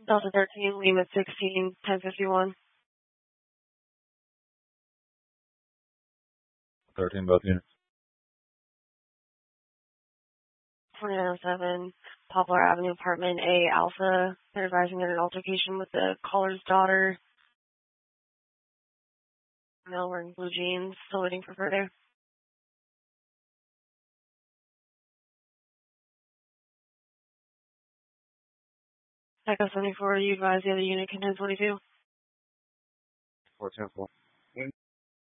Delta 13, Lima 16, 1051. 13, both units. 4907, Poplar Avenue, Apartment A, Alpha. They're advising an altercation with the caller's daughter. Male wearing blue jeans, still waiting for further. Echo 74, you advise the other unit can 1022. 410.